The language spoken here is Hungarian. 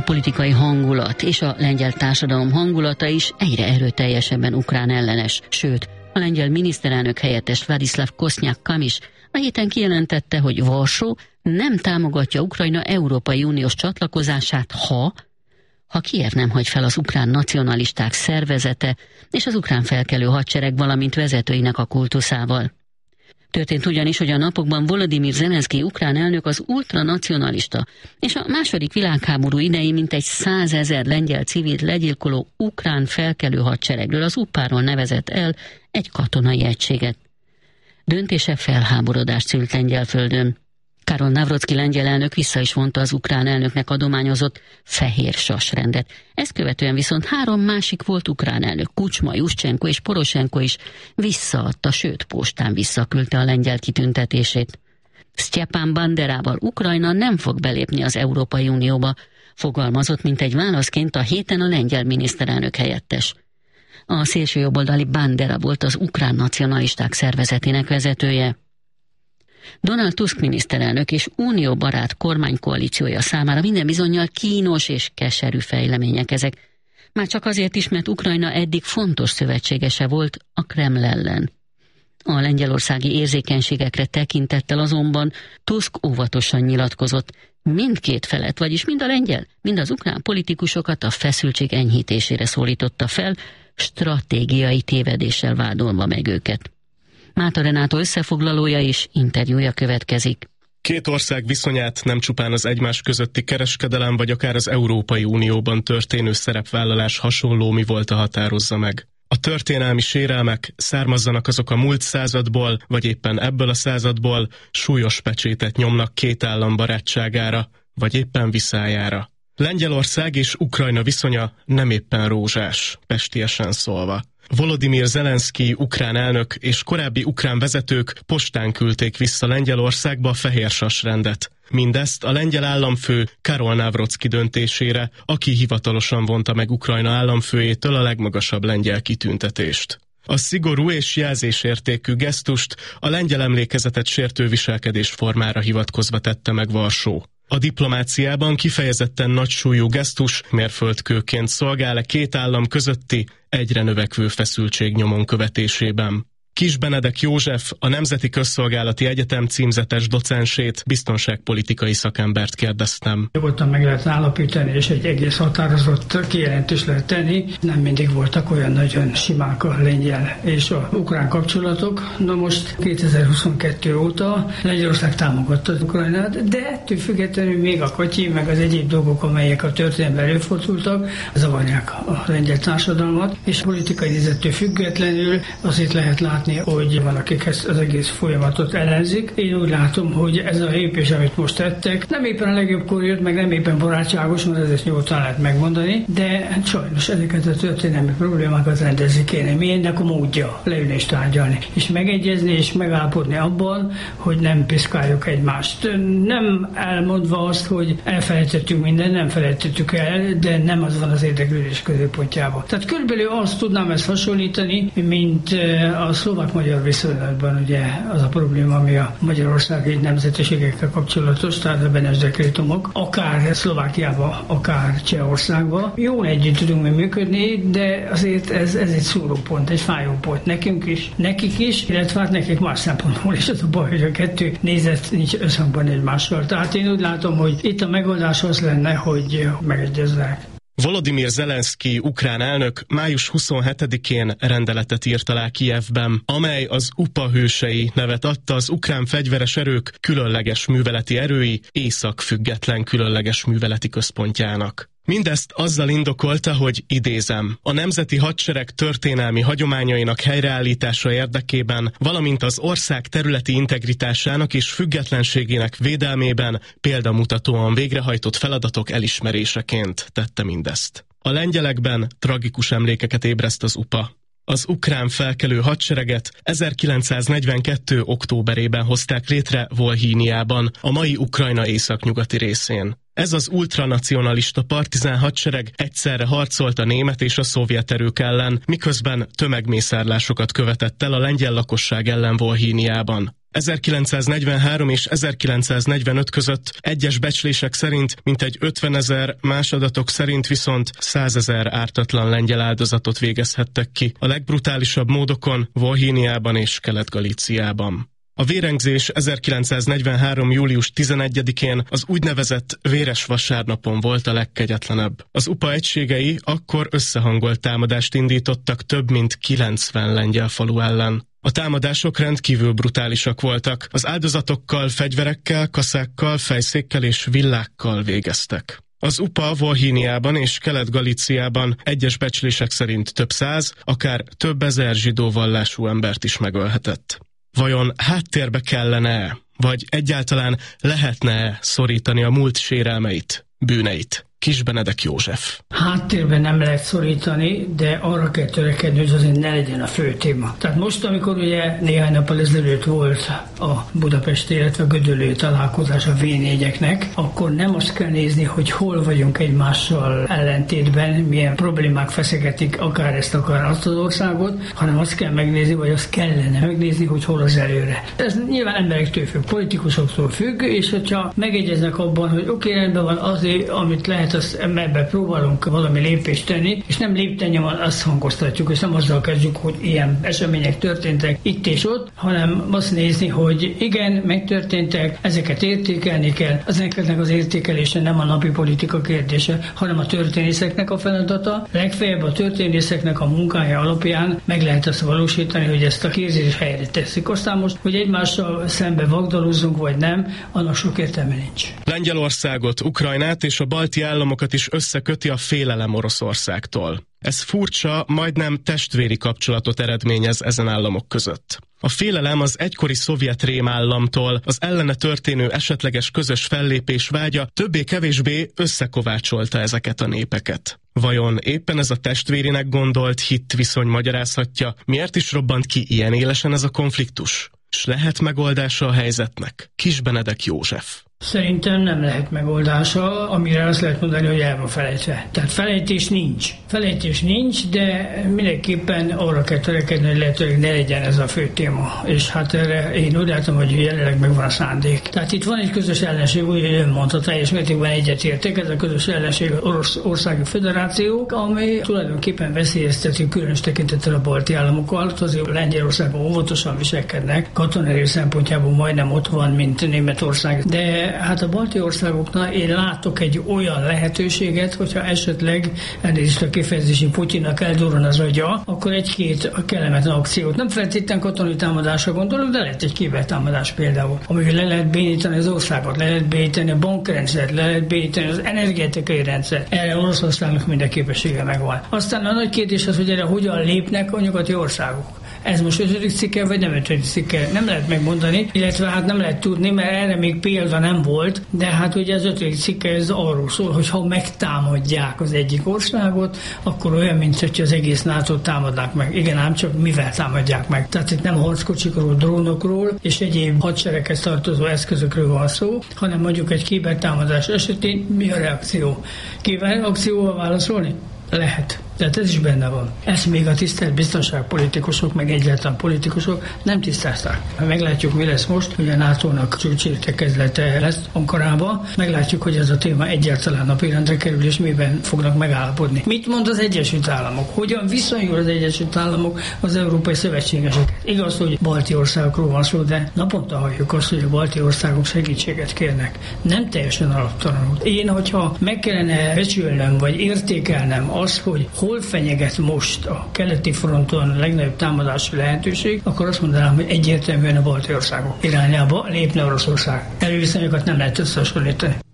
politikai hangulat és a lengyel társadalom hangulata is egyre erőteljesebben ukrán ellenes, sőt, a lengyel miniszterelnök helyettes Władysław Kosiniak-Kamysz a héten kijelentette, hogy Varsó nem támogatja Ukrajna Európai Uniós csatlakozását, ha Kijev nem hagy fel az ukrán nacionalisták szervezete és az ukrán felkelő hadsereg, valamint vezetőinek a kultuszával. Történt ugyanis, hogy a napokban Volodymyr Zelenszky ukrán elnök az ultranacionalista és a második világháború idején mintegy 100 000 lengyel civilt legyilkoló ukrán felkelő hadseregről, az UPA-ról nevezett el egy katonai egységet. Döntése felháborodást szült Lengyelföldön. Karol Nawrocki lengyel elnök vissza is vonta az ukrán elnöknek adományozott fehér sasrendet. Ezt követően viszont 3 másik volt ukrán elnök, Kucsma, Juszcsenko és Poroshenko is visszaadta, sőt postán visszaküldte a lengyel kitüntetését. Sztyepan Banderával Ukrajna nem fog belépni az Európai Unióba, fogalmazott mint egy válaszként a héten a lengyel miniszterelnök helyettes. A szélsőjobboldali Bandera volt az ukrán nacionalisták szervezetének vezetője. Donald Tusk miniszterelnök és unióbarát kormánykoalíciója számára minden bizonnyal kínos és keserű fejlemények ezek. Már csak azért is, mert Ukrajna eddig fontos szövetségese volt a Kreml ellen. A lengyelországi érzékenységekre tekintettel azonban Tusk óvatosan nyilatkozott. Mindkét felet, vagyis mind a lengyel, mind az ukrán politikusokat a feszültség enyhítésére szólította fel, stratégiai tévedéssel vádolva meg őket. Máta Renátó összefoglalója és interjúja következik. Két ország viszonyát nem csupán az egymás közötti kereskedelem, vagy akár az Európai Unióban történő szerepvállalás hasonló mi volt a határozza meg. A történelmi sérelmek, származzanak azok a múlt századból, vagy éppen ebből a századból, súlyos pecsétet nyomnak két állam barátságára, vagy éppen viszályára. Lengyelország és Ukrajna viszonya nem éppen rózsás, pestiesen szólva. Volodymyr Zelenszky ukrán elnök és korábbi ukrán vezetők postán küldték vissza Lengyelországba a fehér sasrendet. Mindezt a lengyel államfő Karol Nawrocki döntésére, aki hivatalosan vonta meg Ukrajna államfőjétől a legmagasabb lengyel kitüntetést. A szigorú és jelzésértékű gesztust a lengyel emlékezetet sértő viselkedés formára hivatkozva tette meg Varsó. A diplomáciában kifejezetten nagysúlyú gesztus mérföldkőként szolgál két állam közötti egyre növekvő feszültség nyomon követésében. Kis Benedek József, a Nemzeti Közszolgálati Egyetem címzetes docensét, biztonságpolitikai szakembert kérdeztem. Nyugodtan meg lehet állapítani, és egy egész határozott kijelentést lehet tenni. Nem mindig voltak olyan nagyon simák a lengyel és a ukrán kapcsolatok. Na most 2022 óta Lengyelország támogatta az Ukrajnát, de ettől függetlenül még a Katyi, meg az egyéb dolgok, amelyek a történelemben előfordultak, zavarják a lengyel társadalmat, és politikai nézettől függetlenül azért lehet látni, hogy van, akik ezt az egész folyamatot ellenzik. Én úgy látom, hogy ez a lépés, amit most tettek, nem éppen a legjobbkor jött, meg nem éppen barátságos, mert ezt nyugodtan lehet megmondani, de sajnos ezeket a történelmi problémákat rendezni kéne. Mi ennek a módja? Leülni és tárgyalni, és megegyezni, és megállapodni abban, hogy nem piszkáljuk egymást. Nem elmondva azt, hogy elfelejtettük mindent, nem felejtettük el, de nem az van az érdeklődés középpontjában. Tehát körülbelül azt tudnám ezt hasonlítani, mint a szlovák-magyar viszonylatban ugye az a probléma, ami a magyarországi nemzetiségekkel kapcsolatos, tehát a Benes dekrétumok, akár Szlovákiában, akár Csehországban. Jól együtt tudunk mi működni, de azért ez egy szúrópont, egy fájópont nekünk is, nekik is, illetve hát nekik más szempontból is az a baj, hogy a kettő nézet nincs összhangban egymással. Tehát én úgy látom, hogy itt a megoldás az lenne, hogy megegyeznek. Volodymyr Zelenszky ukrán elnök május 27-én rendeletet írt alá Kijevben, amely az UPA hősei nevet adta az ukrán fegyveres erők különleges műveleti erői észak-független különleges műveleti központjának. Mindezt azzal indokolta, hogy idézem, a nemzeti hadsereg történelmi hagyományainak helyreállítása érdekében, valamint az ország területi integritásának és függetlenségének védelmében példamutatóan végrehajtott feladatok elismeréseként tette mindezt. A lengyelekben tragikus emlékeket ébreszt az UPA. Az ukrán felkelő hadsereget 1942. októberében hozták létre Volhíniában, a mai Ukrajna északnyugati részén. Ez az ultranacionalista partizán hadsereg egyszerre harcolt a német és a szovjet erők ellen, miközben tömegmészárlásokat követett el a lengyel lakosság ellen Volhíniában. 1943 és 1945 között egyes becslések szerint mintegy 50 000, más adatok szerint viszont 100 000 ártatlan lengyel áldozatot végezhettek ki a legbrutálisabb módokon Volhyniában és Kelet-Galíciában. A vérengzés 1943. július 11-én az úgynevezett véres vasárnapon volt a legkegyetlenebb. Az UPA egységei akkor összehangolt támadást indítottak több mint 90 lengyel falu ellen. A támadások rendkívül brutálisak voltak, az áldozatokkal, fegyverekkel, kaszákkal, fejszékkel és villákkal végeztek. Az UPA Volhyniában és Kelet-Galíciában egyes becslések szerint több száz, akár több ezer zsidó vallású embert is megölhetett. Vajon háttérbe kellene-e, vagy egyáltalán lehetne-e szorítani a múlt sérelmeit, bűneit? Kis Benedek József. Háttérben nem lehet szorítani, de arra kell törekedni, hogy azért ne legyen a fő téma. Tehát most, amikor ugye néhány nappal ezelőtt volt a budapesti, illetve a gödöllői találkozás a V4-eknek, akkor nem azt kell nézni, hogy hol vagyunk egymással ellentétben, milyen problémák feszegetik akár ezt, akár azt az országot, hanem azt kell megnézni, vagy azt kellene megnézni, hogy hol az előre. Ez nyilván emberektől függ, politikusoktól függ, és hogyha megegyeznek abban, hogy oké, rendben van azért, amit lehet, azt ebben próbálunk valami lépést tenni, és nem léptennyomon azt hangoztatjuk, és nem azzal kezdjük, hogy ilyen események történtek itt és ott, hanem azt nézni, hogy igen, megtörténtek, ezeket értékelni kell. Ezeknek az értékelése nem a napi politika kérdése, hanem a történészeknek a feladata. Legfeljebb a történészeknek a munkája alapján meg lehet azt valósítani, hogy ezt a képzés helyre teszik. Aztán most, hogy egymással szembe vagdalozzunk, vagy nem, annak sok értelme nincs. Lengyelországot, Ukrajnát és a balti államokat is összeköti a félelem Oroszországtól. Ez furcsa, majdnem testvéri kapcsolatot eredményez ezen államok között. A félelem az egykori szovjet rémállamtól, az ellene történő esetleges közös fellépés vágya többé-kevésbé összekovácsolta ezeket a népeket. Vajon éppen ez a testvérinek gondolt hitviszony magyarázhatja, miért is robbant ki ilyen élesen ez a konfliktus? S lehet megoldása a helyzetnek? Kis Benedek József. Szerintem nem lehet megoldása, amire azt lehet mondani, hogy el van felejtve. Tehát felejtés nincs. Felejtés nincs, de mindenképpen arra kell törekedni, hogy lehetőleg ne legyen ez a fő téma. És hát erre én úgy látom, hogy jelenleg megvan a szándék. Tehát itt van egy közös ellenség, úgy ön mondta, teljes mértékben egyetértek, ez a közös ellenség az Oroszországi Föderáció, ami tulajdonképpen veszélyezteti különös tekintettel a balti államokkal, azért Lengyelországban óvatosan viselkednek, katonerő szempontjából majdnem ott van, mint Németország, de hát a balti országoknál én látok egy olyan lehetőséget, hogyha esetleg elnézést a kifejezési Putyinnak eldurran az agya, akkor egy-két kellemetlen akciót. Nem feltétlenül katonai támadásra gondolok, de lehet egy kibertámadás például, amivel le lehet bénítani az országot, le lehet bénítani a bankrendszert, le lehet bénítani az energetikai rendszert. Erre Oroszországnak minden képessége megvan. Aztán a nagy kérdés az, hogy erre hogyan lépnek a nyugati országok. Ez most 5. cikke, vagy nem 5. cikke? Nem lehet megmondani, illetve hát nem lehet tudni, mert erre még példa nem volt, de hát ugye az 5. cikke ez arról szól, hogy ha megtámadják az egyik országot, akkor olyan, mint hogy az egész NATO-t támadnák meg. Igen, ám csak mivel támadják meg. Tehát itt nem harckocsikról, drónokról és egyéb hadsereghez tartozó eszközökről van szó, hanem mondjuk egy kibertámadás esetén mi a reakció? Kiberreakcióval válaszolni? Lehet. Tehát ez is benne van. Ezt még a tisztelt biztonságpolitikusok, meg egyáltalán politikusok nem tisztázták. Meglátjuk, mi lesz most, hogy a NATO-nak csúcsértekezlete lesz Ankarában. Meglátjuk, hogy ez a téma egyáltalán napirendre kerül, és miben fognak megállapodni. Mit mond az Egyesült Államok? Hogyan viszonyul az Egyesült Államok az európai szövetségesek? Igaz, hogy balti országokról van szó, de naponta halljuk azt, hogy a balti országok segítséget kérnek. Nem teljesen alaptalanul. Én, hogyha meg kellene becsülnem, vagy értékelnem azt, hogy hol fenyeget most a keleti fronton a legnagyobb támadási lehetőség, akkor azt mondanám, hogy egyértelműen a balti országok irányába lépne Oroszország. Előviszonyokat nem lehet összehasonlítani.